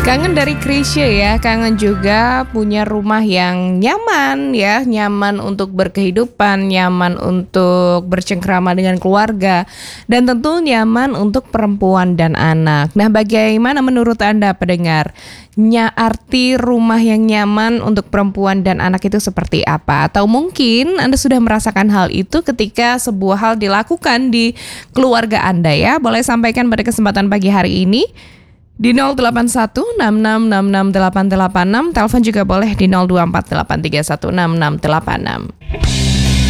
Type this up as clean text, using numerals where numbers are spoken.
Kangen dari Chrisye ya, kangen juga punya rumah yang nyaman ya, nyaman untuk berkehidupan, nyaman untuk bercengkrama dengan keluarga, dan tentu nyaman untuk perempuan dan anak. Nah, bagaimana menurut Anda pendengar? Arti rumah yang nyaman untuk perempuan dan anak itu seperti apa? Atau mungkin Anda sudah merasakan hal itu ketika sebuah hal dilakukan di keluarga Anda ya? Boleh sampaikan pada kesempatan pagi hari ini di 08166668886, telepon juga boleh di 02483166686.